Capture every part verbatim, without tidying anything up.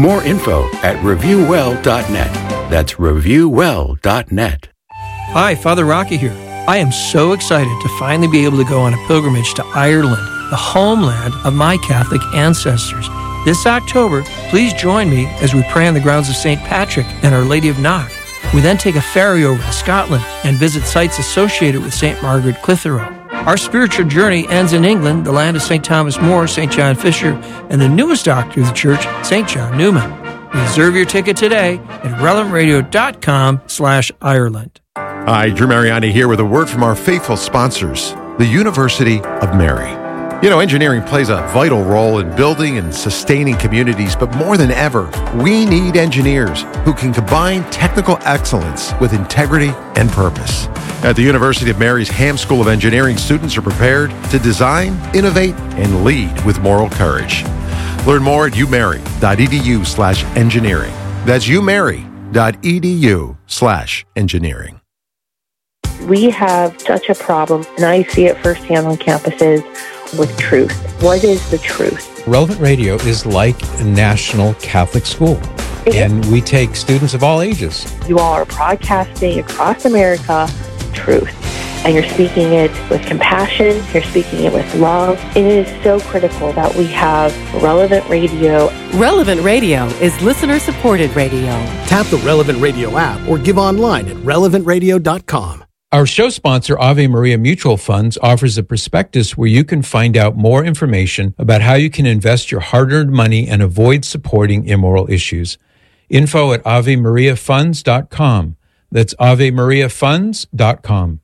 More info at review well dot net. That's review well dot net. Hi, Father Rocky here. I am so excited to finally be able to go on a pilgrimage to Ireland, the homeland of my Catholic ancestors. This October, please join me as we pray on the grounds of Saint Patrick and Our Lady of Knock. We then take a ferry over to Scotland and visit sites associated with Saint Margaret Clitheroe. Our spiritual journey ends in England, the land of Saint Thomas More, Saint John Fisher, and the newest doctor of the church, Saint John Newman. Reserve your ticket today at relevant radio dot com slash Ireland. Hi, Drew Mariani here with a word from our faithful sponsors, the University of Mary. You know, engineering plays a vital role in building and sustaining communities, but more than ever, we need engineers who can combine technical excellence with integrity and purpose. At the University of Mary's Ham School of Engineering, students are prepared to design, innovate, and lead with moral courage. Learn more at umary.edu slash engineering. That's umary.edu slash engineering. We have such a problem, and I see it firsthand on campuses, with truth. What is the truth? Relevant Radio is like a national Catholic school, and we take students of all ages. You all are broadcasting across America truth, and you're speaking it with compassion, you're speaking it with love. It is so critical that we have Relevant Radio. Relevant Radio is listener-supported radio. Tap the Relevant Radio app or give online at relevant radio dot com. Our show sponsor, Ave Maria Mutual Funds, offers a prospectus where you can find out more information about how you can invest your hard-earned money and avoid supporting immoral issues. Info at ave maria funds dot com. That's ave maria funds dot com.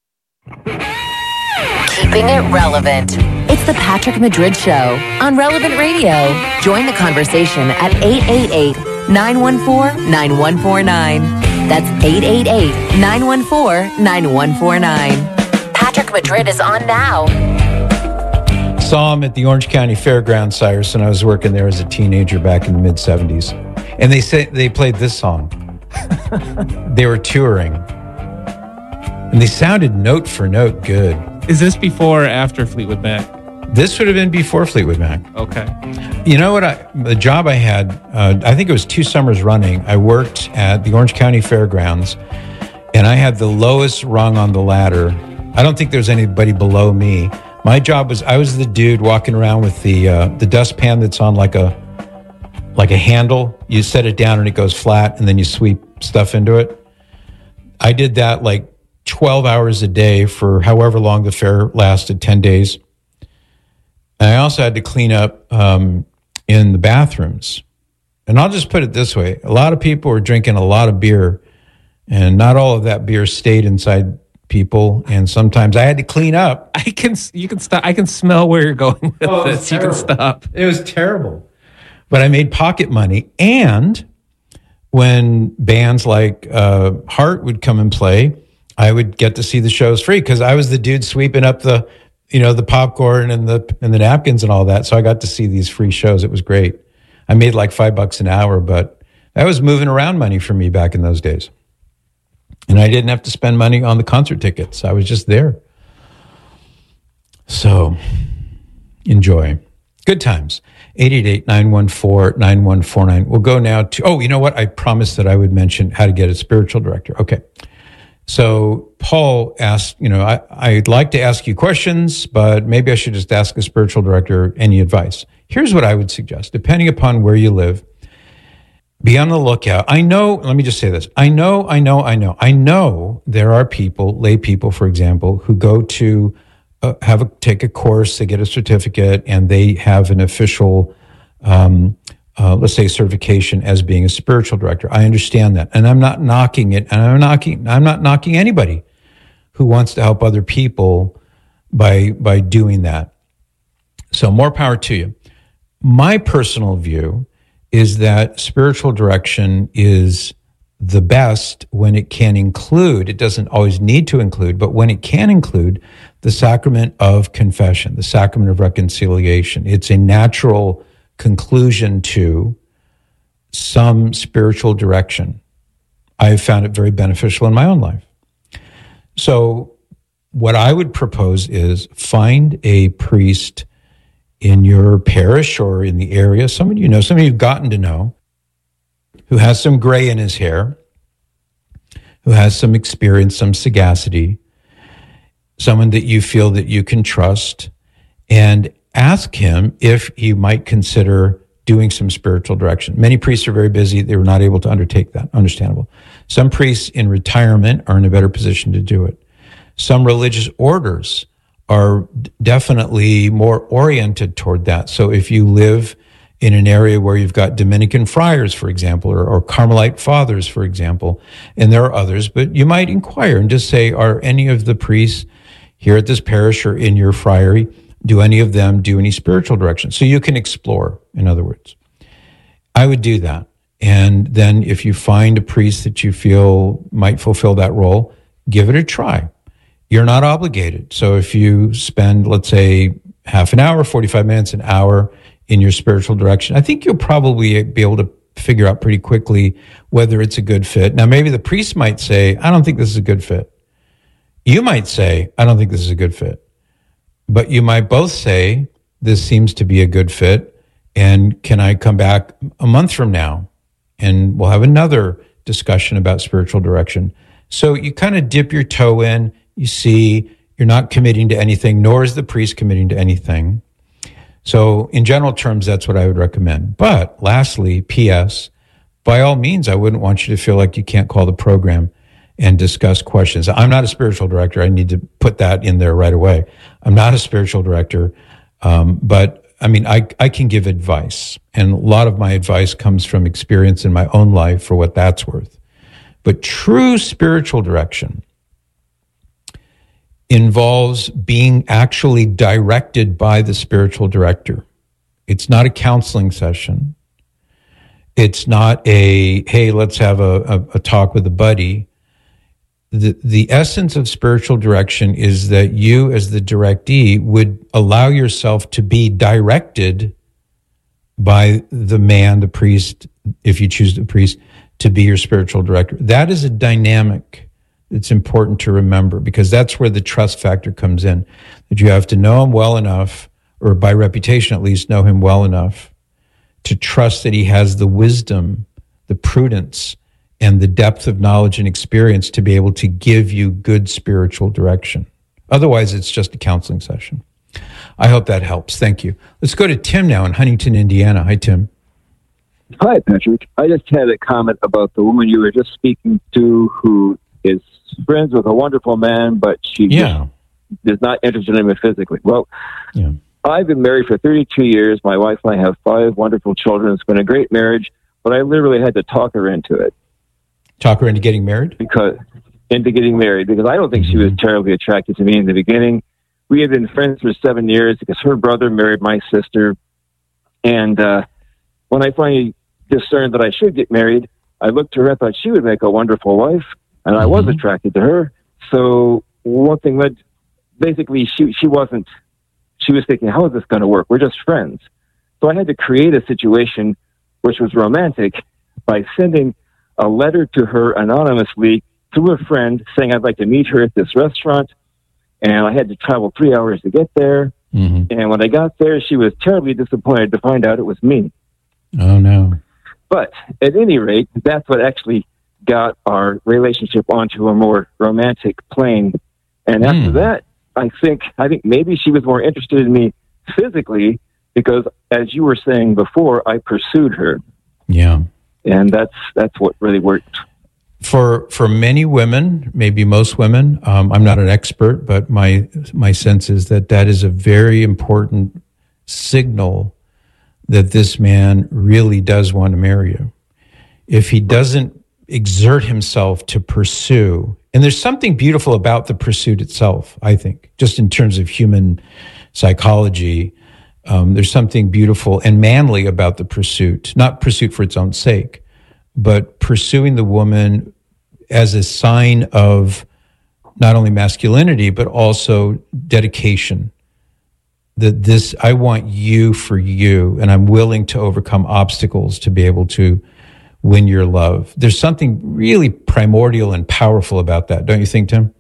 Keeping it relevant. It's the Patrick Madrid Show on Relevant Radio. Join the conversation at eight eight eight, nine one four, nine one four nine. That's eight eight eight, nine one four, nine one four nine. Patrick Madrid is on now. Saw him at the Orange County Fairgrounds, Cyrus, and I was working there as a teenager back in the mid seventies. And they say they played this song. They were touring. And they sounded note for note good. Is this before or after Fleetwood Mac? This would have been before Fleetwood Mac. Okay. You know what? I, the job I had, uh, I think it was two summers running, I worked at the Orange County Fairgrounds, and I had the lowest rung on the ladder. I don't think there was anybody below me. My job was, I was the dude walking around with the uh, the dustpan that's on like a like a handle. You set it down and it goes flat, and then you sweep stuff into it. I did that like twelve hours a day for however long the fair lasted, ten days. And I also had to clean up um, in the bathrooms. And I'll just put it this way. A lot of people were drinking a lot of beer, and not all of that beer stayed inside people. And sometimes I had to clean up. I can, you can stop. I can smell where you're going with oh, this. You can stop. It was terrible. But I made pocket money. And when bands like uh, Heart would come and play, I would get to see the shows free because I was the dude sweeping up the, you know, the popcorn and the and the napkins and all that. So I got to see these free shows. It was great. I made like five bucks an hour, but that was moving around money for me back in those days. And I didn't have to spend money on the concert tickets. I was just there. So enjoy. Good times. eight eight eight, nine one four, nine one four nine. We'll go now to, oh, you know what? I promised that I would mention how to get a spiritual director. Okay. So Paul asked, you know, I, I'd like to ask you questions, but maybe I should just ask a spiritual director any advice. Here's what I would suggest. Depending upon where you live, be on the lookout. I know, let me just say this. I know, I know, I know. I know there are people, lay people, for example, who go to uh, have a, take a course, they get a certificate, and they have an official um Uh, let's say certification as being a spiritual director. I understand that. And I'm not knocking it. And I'm knocking, I'm not knocking anybody who wants to help other people by, by doing that. So more power to you. My personal view is that spiritual direction is the best when it can include, it doesn't always need to include, but when it can include the sacrament of confession, the sacrament of reconciliation. It's a natural conclusion to some spiritual direction. I have found it very beneficial in my own life. So what I would propose is find a priest in your parish or in the area, somebody you know, somebody you've gotten to know, who has some gray in his hair, who has some experience, some sagacity, someone that you feel that you can trust, and ask him if he might consider doing some spiritual direction. Many priests are very busy. They were not able to undertake that. Understandable. Some priests in retirement are in a better position to do it. Some religious orders are definitely more oriented toward that. So if you live in an area where you've got Dominican friars, for example, or, or Carmelite fathers, for example, and there are others, but you might inquire and just say, are any of the priests here at this parish or in your friary, do any of them do any spiritual direction? So you can explore, in other words. I would do that. And then if you find a priest that you feel might fulfill that role, give it a try. You're not obligated. So if you spend, let's say, half an hour, forty-five minutes, an hour in your spiritual direction, I think you'll probably be able to figure out pretty quickly whether it's a good fit. Now, maybe the priest might say, I don't think this is a good fit. You might say, I don't think this is a good fit. But you might both say, this seems to be a good fit, and can I come back a month from now and we'll have another discussion about spiritual direction. So you kind of dip your toe in, you see, you're not committing to anything, nor is the priest committing to anything. So in general terms, that's what I would recommend. But lastly, P S, by all means, I wouldn't want you to feel like you can't call the program and discuss questions. I'm not a spiritual director. I need to put that in there right away. I'm not a spiritual director, um, but I mean, I, I can give advice, and a lot of my advice comes from experience in my own life for what that's worth. But true spiritual direction involves being actually directed by the spiritual director. It's not a counseling session. It's not a, hey, let's have a, a, a talk with a buddy. The, the essence of spiritual direction is that you as the directee would allow yourself to be directed by the man, the priest, if you choose the priest, to be your spiritual director. That is a dynamic it's important to remember, because that's where the trust factor comes in, that you have to know him well enough, or by reputation at least, know him well enough to trust that he has the wisdom, the prudence, and the depth of knowledge and experience to be able to give you good spiritual direction. Otherwise, it's just a counseling session. I hope that helps. Thank you. Let's go to Tim now in Huntington, Indiana. Hi, Tim. Hi, Patrick. I just had a comment about the woman you were just speaking to, who is friends with a wonderful man, but she yeah. just is not interested in him physically. Well, yeah. I've been married for thirty-two years. My wife and I have five wonderful children. It's been a great marriage, but I literally had to talk her into it. Talk her into getting married? Because into getting married, because I don't think mm-hmm. she was terribly attracted to me in the beginning. We had been friends for seven years because her brother married my sister. And uh, when I finally discerned that I should get married, I looked to her, I thought she would make a wonderful wife, and I mm-hmm. was attracted to her. So one thing led, basically she, she wasn't, she was thinking, how is this going to work? We're just friends. So I had to create a situation which was romantic by sending a letter to her anonymously through a friend saying I'd like to meet her at this restaurant. And I had to travel three hours to get there. Mm-hmm. And when I got there, she was terribly disappointed to find out it was me. Oh, no. But at any rate, that's what actually got our relationship onto a more romantic plane. And mm. after that, I think, I think maybe she was more interested in me physically because, as you were saying before, I pursued her. Yeah. And that's, that's what really worked. For for many women, maybe most women, um, I'm not an expert, but my my sense is that that is a very important signal that this man really does want to marry you. If he doesn't exert himself to pursue, and there's something beautiful about the pursuit itself, I think, just in terms of human psychology, um, there's something beautiful and manly about the pursuit, not pursuit for its own sake, but pursuing the woman as a sign of not only masculinity, but also dedication. That this, I want you for you, and I'm willing to overcome obstacles to be able to win your love. There's something really primordial and powerful about that, don't you think, Tim?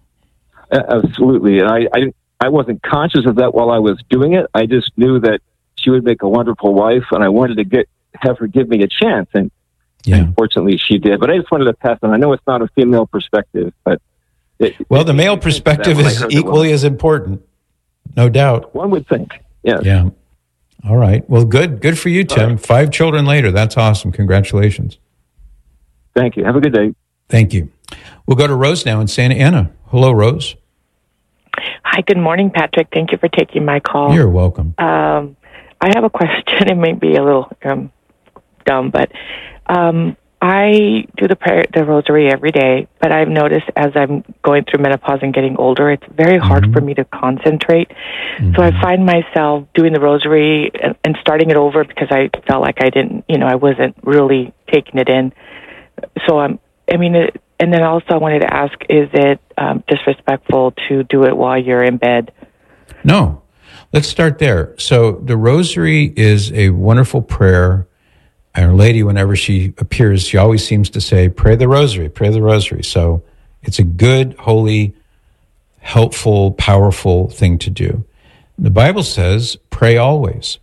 Absolutely. And I, I, I wasn't conscious of that while I was doing it. I just knew that she would make a wonderful wife, and I wanted to get have her give me a chance. And Yeah. Unfortunately, she did. But I just wanted to pass on. I know it's not a female perspective, but it, well, it, the male perspective is equally as important, no doubt. One would think. Yeah. Yeah. All right. Well, good. Good for you, Tim. Right. Five children later. That's awesome. Congratulations. Thank you. Have a good day. Thank you. We'll go to Rose now in Santa Ana. Hello, Rose. Hi. Good morning, Patrick. Thank you for taking my call. You're welcome. Um, I have a question. It may be a little um, dumb, but um, I do the prayer, the rosary every day, but I've noticed as I'm going through menopause and getting older, it's very hard mm-hmm. for me to concentrate. Mm-hmm. So I find myself doing the rosary and, and starting it over because I felt like I didn't, you know, I wasn't really taking it in. So I'm, I mean, it, and then also I wanted to ask, is it um, disrespectful to do it while you're in bed? No. Let's start there. So the rosary is a wonderful prayer. Our Lady, whenever she appears, she always seems to say, pray the rosary, pray the rosary. So it's a good, holy, helpful, powerful thing to do. The Bible says, pray always.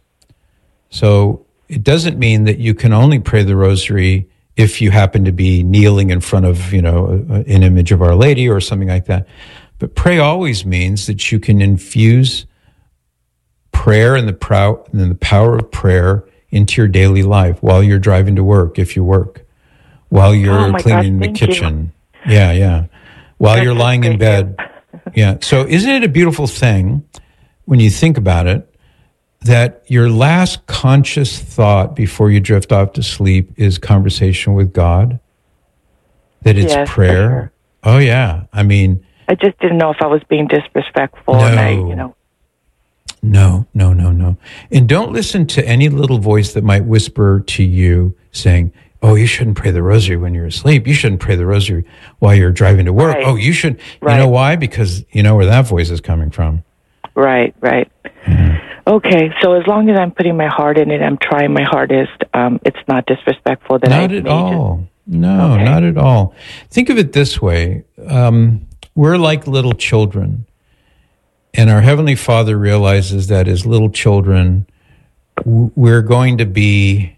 So it doesn't mean that you can only pray the rosary if you happen to be kneeling in front of, you know, an image of Our Lady or something like that. But pray always means that you can infuse prayer and the, prow- and the power of prayer into your daily life while you're driving to work, if you work, while you're oh cleaning God, the kitchen. You. Yeah, yeah. While That's you're lying in bed. Yeah. So isn't it a beautiful thing when you think about it that your last conscious thought before you drift off to sleep is conversation with God? That it's yes, prayer? Sure. Oh, yeah. I mean... I just didn't know if I was being disrespectful. No. And I, you know... No, no, no, no. And don't listen to any little voice that might whisper to you saying, oh, you shouldn't pray the rosary when you're asleep. You shouldn't pray the rosary while you're driving to work. Right. Oh, you should. Right. You know why? Because you know where that voice is coming from. Right, right. Yeah. Okay, so as long as I'm putting my heart in it, I'm trying my hardest, um, it's not disrespectful that I Not at all. No, okay. Not at all. Think of it this way. Um, we're like little children. And our Heavenly Father realizes that as little children, we're going to be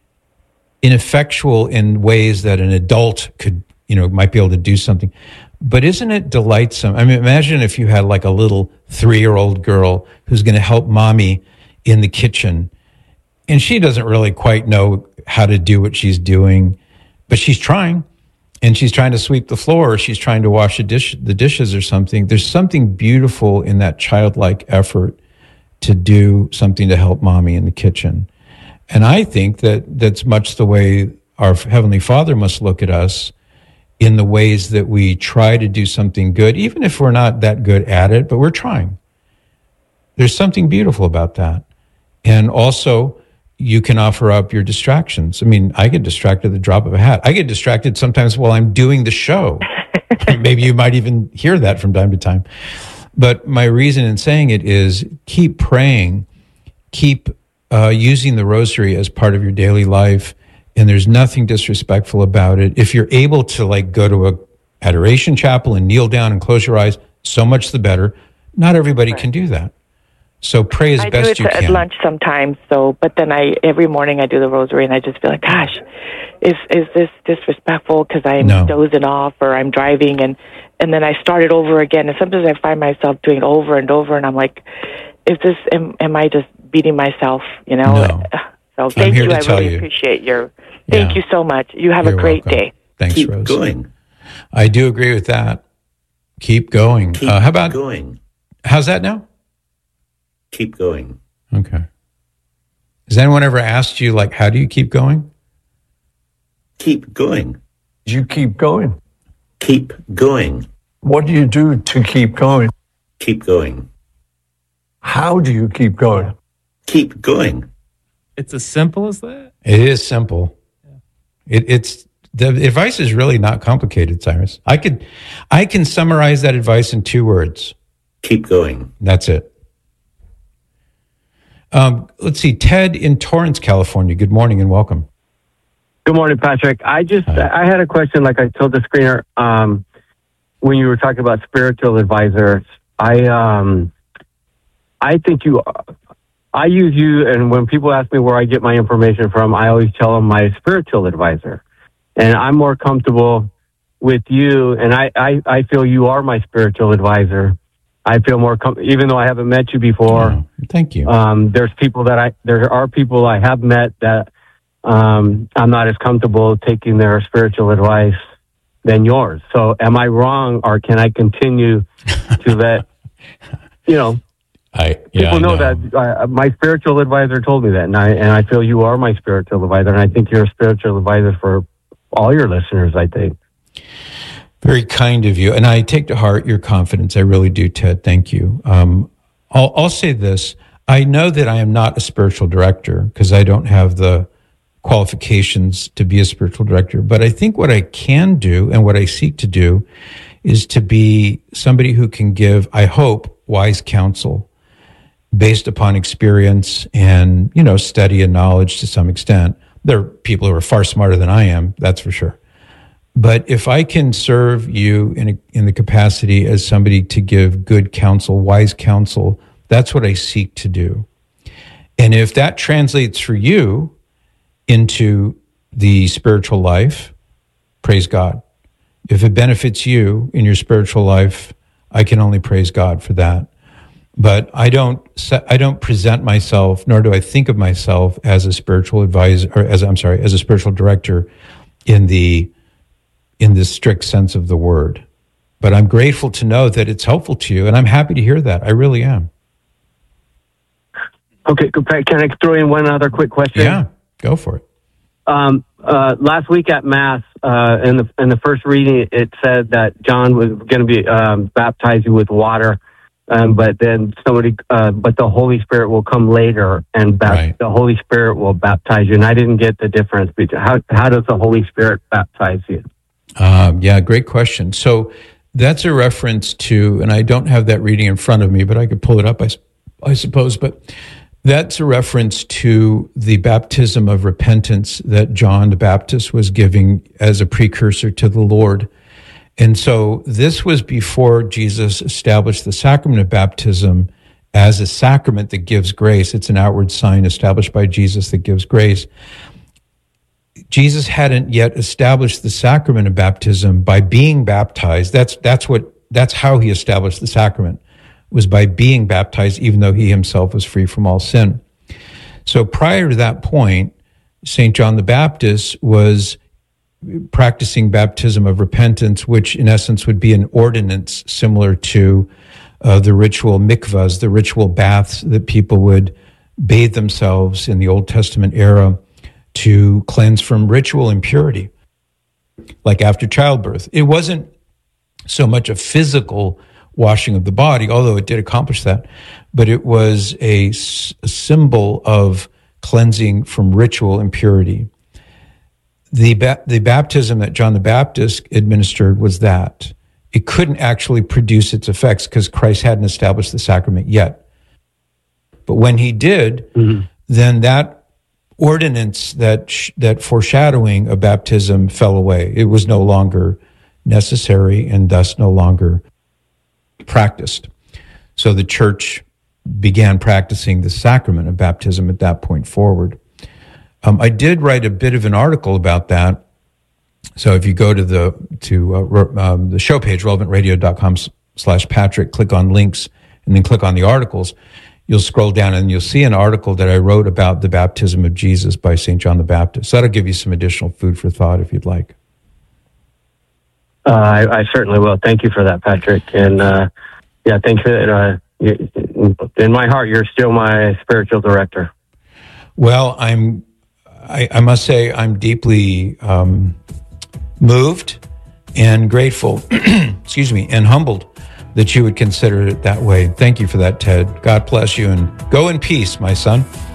ineffectual in ways that an adult could, you know, might be able to do something. But isn't it delightsome? I mean, imagine if you had like a little three-year-old girl who's going to help mommy in the kitchen, and she doesn't really quite know how to do what she's doing, but she's trying. And she's trying to sweep the floor, or she's trying to wash the, dish, the dishes or something. There's something beautiful in that childlike effort to do something to help mommy in the kitchen. And I think that that's much the way our Heavenly Father must look at us, in the ways that we try to do something good, even if we're not that good at it, but we're trying. There's something beautiful about that. And also, you can offer up your distractions. I mean, I get distracted at the drop of a hat. I get distracted sometimes while I'm doing the show. Maybe you might even hear that from time to time. But my reason in saying it is keep praying, keep uh, using the rosary as part of your daily life, and there's nothing disrespectful about it. If you're able to like go to a adoration chapel and kneel down and close your eyes, so much the better. Not everybody right. can do that. So pray as I best do you it can. At lunch sometimes, so but then I every morning I do the rosary and I just feel like, gosh, is is this disrespectful because I'm no. dozing off or I'm driving and and then I start it over again and sometimes I find myself doing it over and over and I'm like, is this am, am I just beating myself? You know. No. So thank you. I really you. appreciate your. Thank yeah. you so much. You have You're a great welcome. day. Thanks, Keep Rose. going. I do agree with that. Keep going. Keep uh, how about going? How's that now? Keep going. Okay. Has anyone ever asked you, like, how do you keep going? Keep going. You keep going. Keep going. What do you do to keep going? Keep going. How do you keep going? Keep going. It's as simple as that? It is simple. Yeah. It, it's the advice is really not complicated, Cyrus. I could, I can summarize that advice in two words. Keep going. That's it. Um, let's see, Ted in Torrance, California. Good morning and welcome. Good morning, Patrick. I just, Hi. I had a question, like I told the screener, um, when you were talking about spiritual advisors. I, um, I think you, I use you, and when people ask me where I get my information from, I always tell them my spiritual advisor. And I'm more comfortable with you, and I, I, I feel you are my spiritual advisor. I feel more com- even though I haven't met you before. Oh, thank you. Um, there's people that I there are people I have met that um, I'm not as comfortable taking their spiritual advice than yours. So am I wrong, or can I continue to let you know? I yeah, people I know, know. that uh, my spiritual advisor told me that, and I and I feel you are my spiritual advisor, and I think you're a spiritual advisor for all your listeners, I think. Very kind of you. And I take to heart your confidence. I really do, Ted. Thank you. Um, I'll, I'll say this. I know that I am not a spiritual director because I don't have the qualifications to be a spiritual director. But I think what I can do and what I seek to do is to be somebody who can give, I hope, wise counsel based upon experience and, you know, study and knowledge to some extent. There are people who are far smarter than I am, that's for sure. But if I can serve you in a, in the capacity as somebody to give good counsel, wise counsel, that's what I seek to do. And if that translates for you into the spiritual life, praise God. If it benefits you in your spiritual life, I can only praise God for that. But I don't I don't present myself, nor do I think of myself as a spiritual advisor, or as I'm sorry, as a spiritual director in the in the strict sense of the word. But I'm grateful to know that it's helpful to you, and I'm happy to hear that. I really am. Okay, can I throw in one other quick question? Yeah, go for it. Um, uh, last week at Mass, uh, in the in the first reading, it said that John was going to be um, baptize you with water, um, but then somebody, uh, but the Holy Spirit will come later, and bap- right. the Holy Spirit will baptize you. And I didn't get the difference between how how does the Holy Spirit baptize you? Um, yeah, great question. So that's a reference to, and I don't have that reading in front of me, but I could pull it up, I, I suppose. But that's a reference to the baptism of repentance that John the Baptist was giving as a precursor to the Lord. And so this was before Jesus established the sacrament of baptism as a sacrament that gives grace. It's an outward sign established by Jesus that gives grace. Jesus hadn't yet established the sacrament of baptism by being baptized. That's that's what that's how he established the sacrament, was by being baptized, even though he himself was free from all sin. So prior to that point, Saint John the Baptist was practicing baptism of repentance, which in essence would be an ordinance similar to uh, the ritual mikvahs, the ritual baths that people would bathe themselves in the Old Testament era to cleanse from ritual impurity, like after childbirth. It wasn't so much a physical washing of the body, although it did accomplish that, but it was a, s- a symbol of cleansing from ritual impurity. The, ba- the baptism that John the Baptist administered was that. It couldn't actually produce its effects because Christ hadn't established the sacrament yet. But when he did, mm-hmm. then that ordinance, that sh- that foreshadowing of baptism fell away. It was no longer necessary and thus no longer practiced. So the church began practicing the sacrament of baptism at that point forward. Um, I did write a bit of an article about that. So if you go to the to uh, um, the show page, relevant radio dot com slash Patrick, click on links, and then click on the articles, you'll scroll down and you'll see an article that I wrote about the baptism of Jesus by Saint John the Baptist. So that'll give you some additional food for thought if you'd like. Uh, I, I certainly will. Thank you for that, Patrick. And uh, yeah, thank you. Uh, in my heart, you're still my spiritual director. Well, I'm. I, I must say, I'm deeply um, moved and grateful. excuse me, and humbled that you would consider it that way. Thank you for that, Ted. God bless you, and go in peace, my son.